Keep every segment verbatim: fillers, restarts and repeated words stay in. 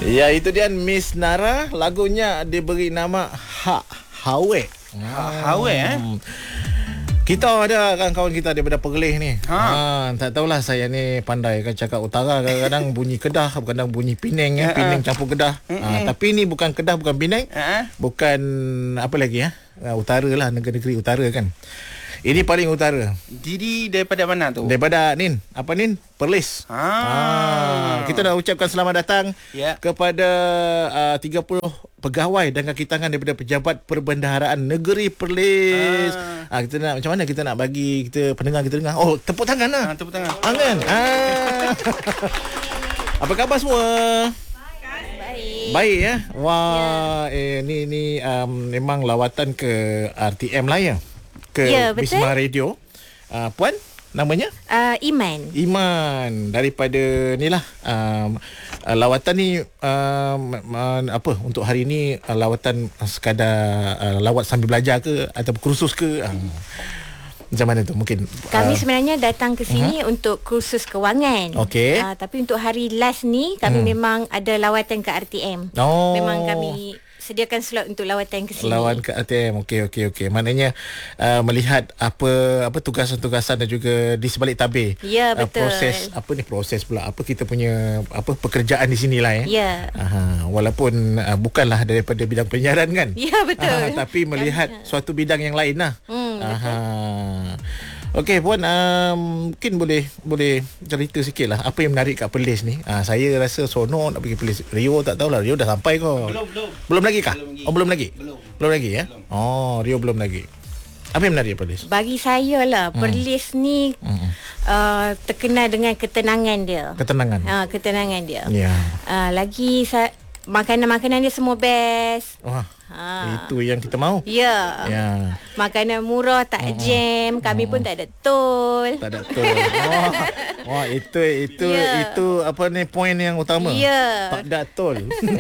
Ya, itu dia Miss Nara. Lagunya diberi nama Ha Hawe. Ha Hawe eh. Kita ada kawan-kawan kita daripada Perlis ni. Ha. ha tak tahulah saya ni pandai kan cakap utara, kadang-kadang bunyi Kedah, kadang bunyi Penang ya, Penang campur Kedah. Ha, tapi ni bukan Kedah, bukan Penang. Bukan apa lagi ya? Utara lah, negeri-negeri utara kan. Ini paling utara. Didi daripada mana tu? Daripada Nin. Apa Nin? Perlis. Ah. Ha, kita nak ucapkan selamat datang yeah. kepada uh, tiga puluh pegawai dan kaki tangan daripada Pejabat Perbendaharaan Negeri Perlis. Ah. Ha, kita nak macam mana kita nak bagi kita pendengar kita dengar. Oh, tepuk tangan lah. Ha, tepuk tangan. Tangan. Ah. Apa khabar semua? Baik. Baik ya. Wah, yeah. eh ni ni um, memang lawatan ke R T M lah ya. Ke ya, Bisma Radio. Uh, Puan, namanya? Uh, Iman. Iman. Daripada ni lah. Um, uh, lawatan ni, um, uh, apa, untuk hari ni, uh, lawatan uh, sekadar uh, lawat sambil belajar ke, atau kursus ke? Uh, macam mana tu? Mungkin. Kami uh, sebenarnya datang ke sini uh-huh. untuk kursus kewangan. Okey. Uh, tapi untuk hari last ni, kami hmm. memang ada lawatan ke R T M. Oh. Memang kami sediakan slot untuk lawatan ke sini. Lawan ke R T M. Okey okey okey. Maknanya uh, melihat apa apa tugasan-tugasan dan juga di sebalik tabir. Ya, betul. Uh, proses apa ni proses pula. Apa kita punya apa pekerjaan di sinilah ya. Ya. Aha, walaupun uh, bukanlah daripada bidang penyiaran kan. Ya, betul. Aha, tapi melihat Kami, suatu bidang yang lain lah. Hmm, Aha. Okey Puan, um, mungkin boleh boleh cerita sikit lah apa yang menarik kat Perlis ni. Uh, saya rasa seronok nak pergi Perlis. Rio tak tahulah, Rio dah sampai ke? Belum, belum. Belum lagi kah? Belum lagi. Oh, belum lagi? Belum. Belum lagi ya? Belum. Oh, Rio belum lagi. Apa yang menarik Perlis? Bagi saya lah, hmm. Perlis ni hmm. uh, terkenal dengan ketenangan dia. Ketenangan. Uh, ketenangan dia. Ya. Uh, lagi sa- makanan-makanan dia semua best. Wah. Ha. Itu yang kita mahu. Ya. Ya. Makanan murah, tak uh-uh. jam. Kami uh-uh. pun tak ada tol. Tak ada tol. Wah. Wah, itu itu yeah. itu apa ni poin yang utama. Ya. Tak ada tol.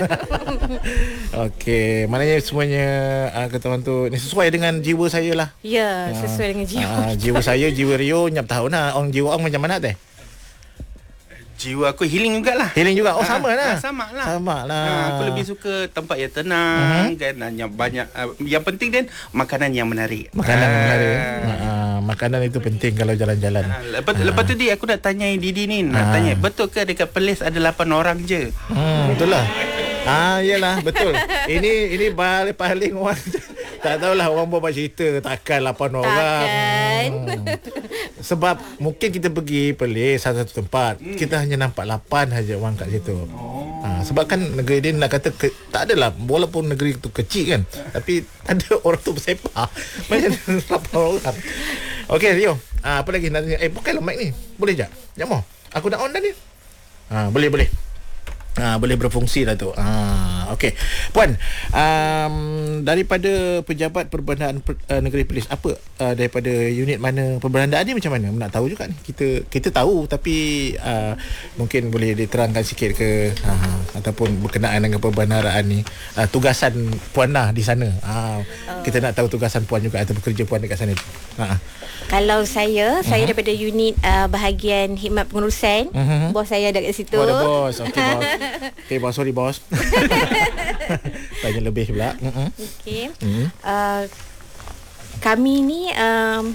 Okey, maknanya semuanya uh, kata orang tu ni sesuai dengan jiwa saya lah. Ya, sesuai uh, dengan jiwa. Uh, jiwa saya, jiwa Rio nyap tahu nah. Orang jiwa orang macam mana teh? Jiwa aku healing jugalah. Healing juga. Oh, ha, sama lah. Ha, sama lah. Sama lah. Ha, aku lebih suka tempat yang tenang uh-huh. kan, yang banyak uh, yang penting dan makanan yang menarik. Makanan ha. menarik. Ha, makanan itu penting kalau jalan-jalan. Ha, lepas, ha. lepas tu di aku nak tanya Didi ni, nak ha. tanya, betul ke dekat Perlis ada lapan orang je? Hmm, betul lah. Ah, iyalah, betul. Ini ini paling orang tak tahulah orang buat cerita takkan lapan orang. Takkan. Hmm. Sebab mungkin kita pergi Perlis satu-satu tempat, hmm. kita hanya nampak lapan saja orang kat situ. Oh. Ha, sebab kan negeri dia nak kata ke, tak adalah, walaupun negeri tu kecil kan, tapi ada orang tu bersepah. Macam lapan orang. Okey Rio, ha, apa lagi nak tanya? Eh, bukanlah mic ni. Boleh jap? Jap mau. Aku nak on dah ni. Ha, boleh boleh. Ah, boleh berfungsi lah tu. Ah, okey. Puan, um, daripada Pejabat Perbendaharaan per, uh, Negeri Perlis, apa uh, daripada unit mana perbendaharaan ni macam mana? Nak tahu juga ni. Kita kita tahu tapi uh, mungkin boleh diterangkan sikit ke uh, ataupun berkenaan dengan perbendaharaan ni. Uh, tugasan Puan lah di sana. Uh, oh. Kita nak tahu tugasan Puan juga atau bekerja Puan dekat sana. Uh. Kalau saya, uh-huh. saya daripada unit uh, bahagian khidmat pengurusan. Uh-huh. Bos saya ada kat situ. Oh, ada bos. Okey, bos. Okey, bos. Sorry, bos. Tanya lebih pula. Uh-huh. Okey. Uh-huh. Uh, kami ni um,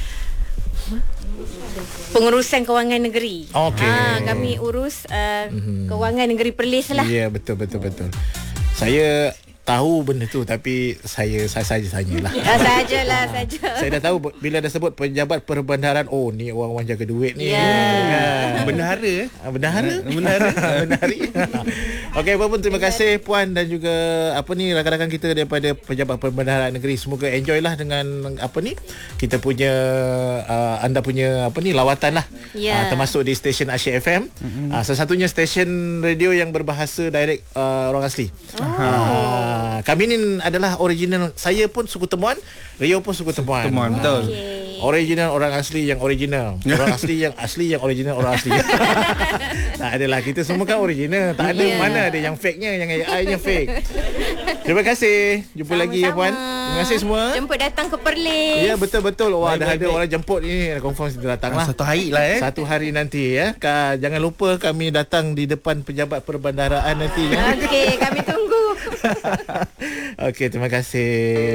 pengurusan kewangan negeri. Okey. Uh, kami urus uh, uh-huh. kewangan negeri Perlis lah. Ya, yeah, betul, betul, betul. Saya tahu benda tu tapi saya saya saja tanyalah. Ya, sajalah saja. Saya dah tahu bila dah sebut Pejabat Perbendaharaan, oh ni orang-orang jaga duit ni. Ya. Yeah. Bendahara eh? Bendahara? Bendahara. Bendahari. Okey, apapun terima kasih Puan dan juga apa ni rakan-rakan kita daripada Pejabat Perbendaharaan Negeri. Semoga enjoy lah dengan apa ni kita punya uh, anda punya apa ni lawatan lah. Ya. Uh, termasuk di stesen Asyik F M. Mm-hmm. Uh, salah satunya stesen radio yang berbahasa direct uh, orang asli. Oh. Uh, kami ni adalah original. Saya pun suku Temuan, Rio pun suku Temuan. Temuan, betul. Okay. Original orang asli yang original. Orang asli yang asli yang original orang asli. Tak adalah, kita semua kan original. Tak ada yeah. mana ada yang fake-nya, yang A I-nya fake. Terima kasih. Jumpa Sama-sama. lagi ya Puan. Terima kasih semua. Jemput datang ke Perlis. Ya, betul-betul. Wah, Baik, dah baik, ada baik. orang jemput ni. Confirm sudah datang lah. Satu hari lah eh. Satu hari nanti ya. Ka, jangan lupa kami datang di depan pejabat perbandaraan nanti ya. Okey, kami tunggu. Okey, terima kasih.